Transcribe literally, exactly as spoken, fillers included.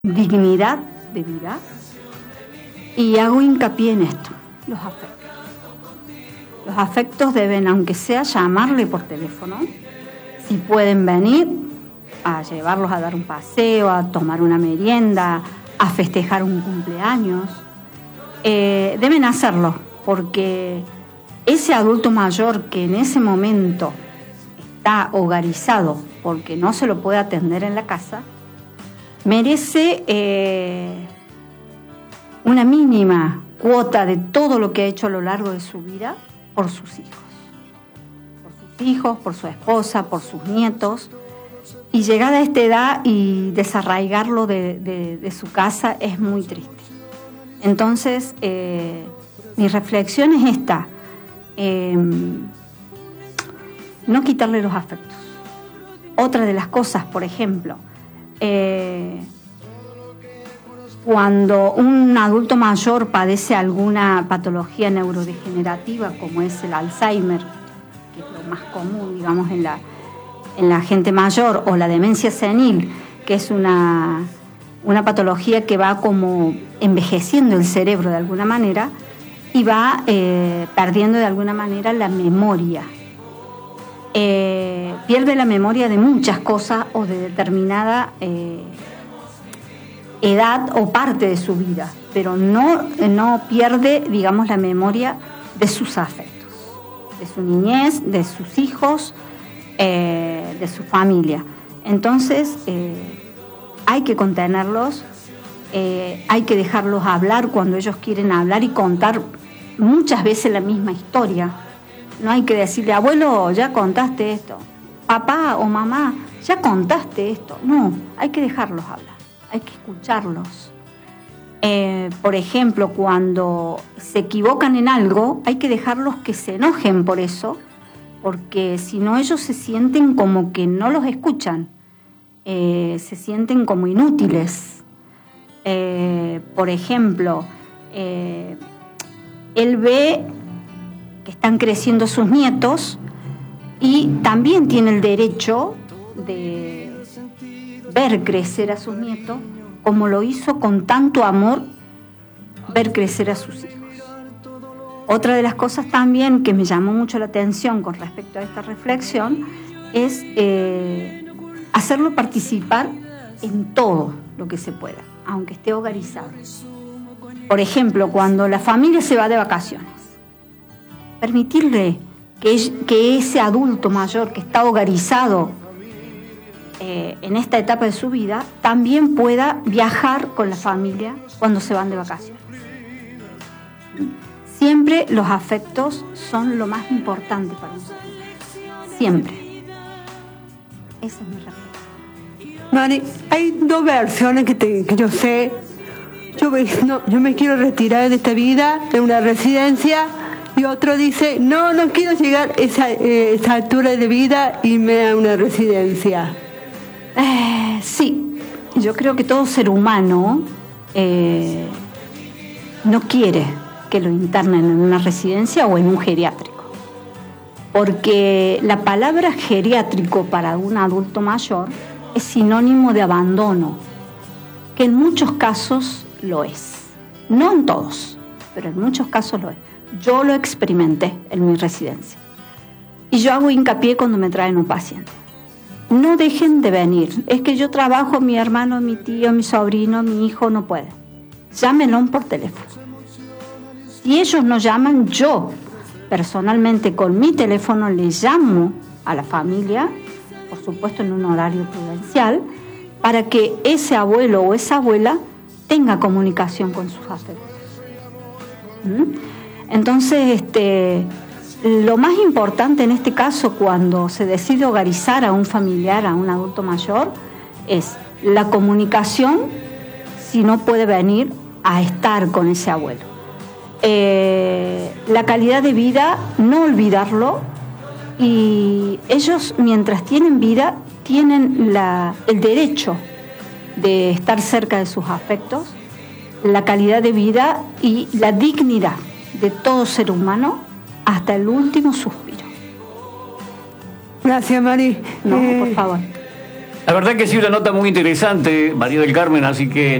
dignidad de vida. Y hago hincapié en esto, los afectos. Los afectos deben, aunque sea llamarle por teléfono, si pueden venir a llevarlos a dar un paseo, a tomar una merienda, a festejar un cumpleaños, eh, deben hacerlo, porque ese adulto mayor que en ese momento está hogarizado porque no se lo puede atender en la casa, merece eh, una mínima cuota de todo lo que ha hecho a lo largo de su vida por sus hijos. Por sus hijos, por su esposa, por sus nietos. Y llegada a esta edad y desarraigarlo de, de, de su casa es muy triste. Entonces, eh, mi reflexión es esta. Eh, no quitarle los afectos. Otra de las cosas, por ejemplo, eh, cuando un adulto mayor padece alguna patología neurodegenerativa como es el Alzheimer, que es lo más común, digamos, en la, en la gente mayor, o la demencia senil, que es una, una patología que va como envejeciendo el cerebro de alguna manera y va eh, perdiendo de alguna manera la memoria. Eh, pierde la memoria de muchas cosas o de determinada eh, edad o parte de su vida, pero no, no pierde, digamos, la memoria de sus afectos, de su niñez, de sus hijos, eh, de su familia. Entonces, eh, hay que contenerlos, eh, hay que dejarlos hablar cuando ellos quieren hablar y contar muchas veces la misma historia. No hay que decirle, abuelo, ya contaste esto, papá o mamá, ya contaste esto. No, hay que dejarlos hablar, hay que escucharlos. Eh, por ejemplo, cuando se equivocan en algo, hay que dejarlos que se enojen por eso, porque si no ellos se sienten como que no los escuchan, eh, se sienten como inútiles. Eh, por ejemplo, eh, él ve que están creciendo sus nietos y también tiene el derecho de ver crecer a sus nietos como lo hizo con tanto amor ver crecer a sus hijos. Otra de las cosas también que me llamó mucho la atención con respecto a esta reflexión es eh, hacerlo participar en todo lo que se pueda, aunque esté hogarizado. Por ejemplo, cuando la familia se va de vacaciones, permitirle que, que ese adulto mayor que está hogarizado eh, en esta etapa de su vida también pueda viajar con la familia cuando se van de vacaciones. Siempre los afectos son lo más importante para nosotros. Siempre. Esa es mi reflexión. Mari, hay dos versiones que, te, que yo sé. Yo me, no, yo me quiero retirar de esta vida, de una residencia. Y otro dice, no, no quiero llegar a esa, eh, esa altura de vida y irme a una residencia. Eh, sí, yo creo que todo ser humano eh, no quiere que lo internen en una residencia o en un geriátrico. Porque la palabra geriátrico para un adulto mayor es sinónimo de abandono, que en muchos casos lo es. No en todos, pero en muchos casos lo es. Yo lo experimenté en mi residencia. Y yo hago hincapié cuando me traen un paciente. No dejen de venir. Es que yo trabajo, mi hermano, mi tío, mi sobrino, mi hijo no puede. Llámenlo por teléfono. Si ellos no llaman, yo personalmente con mi teléfono le llamo a la familia, por supuesto en un horario prudencial, para que ese abuelo o esa abuela tenga comunicación con sus afectos. ¿Mm? Entonces, este, lo más importante en este caso, cuando se decide hogarizar a un familiar, a un adulto mayor, es la comunicación, si no puede venir a estar con ese abuelo. Eh, la calidad de vida, no olvidarlo, y ellos, mientras tienen vida, tienen la, el derecho de estar cerca de sus afectos, la calidad de vida y la dignidad de todo ser humano hasta el último suspiro. Gracias, Mari. No, eh, por favor. La verdad que sí, una nota muy interesante, María del Carmen, así que